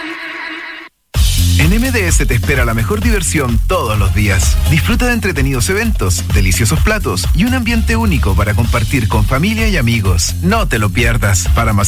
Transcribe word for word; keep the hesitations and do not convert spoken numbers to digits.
En M D S te espera la mejor diversión todos los días. Disfruta de entretenidos eventos, deliciosos platos y un ambiente único para compartir con familia y amigos. No te lo pierdas. Para más